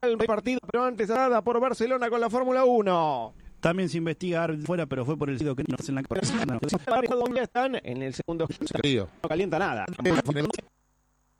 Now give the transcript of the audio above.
el partido, pero antes nada por Barcelona con la Fórmula 1. También se investiga fuera, pero fue por el sitio que no en la ¿Dónde están? En el segundo. No calienta nada.